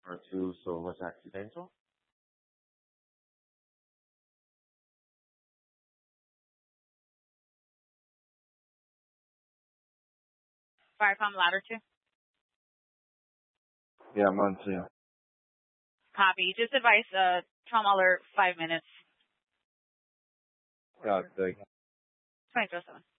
or two, so was accidental. Firecom ladder 2. Yeah, I'm on to you. Copy. Just advise trauma alert 5 minutes. Yeah, thank you. 2007.